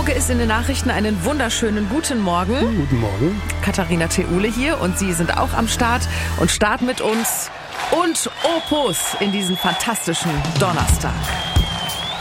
Auge ist in den Nachrichten. Einen wunderschönen guten Morgen. Guten Morgen. Katharina Theule hier und Sie sind auch am Start und starten mit uns und Opus in diesen fantastischen Donnerstag.